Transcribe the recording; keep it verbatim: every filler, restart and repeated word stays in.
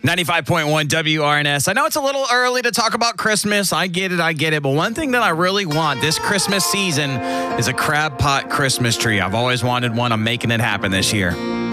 ninety-five point one W R N S. I know it's a little early to talk about Christmas. I get it, I get it. But one thing that I really want this Christmas season is a crab pot Christmas tree. I've always wanted one. I'm making it happen this year.